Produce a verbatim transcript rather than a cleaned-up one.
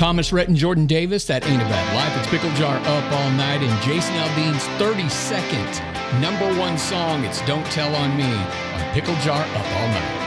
Thomas Rhett and Jordan Davis, That Ain't a Bad Life. It's Pickle Jar Up All Night, and Jason Aldean's thirty-second number one song, it's Don't Tell on Me, on Pickle Jar Up All Night.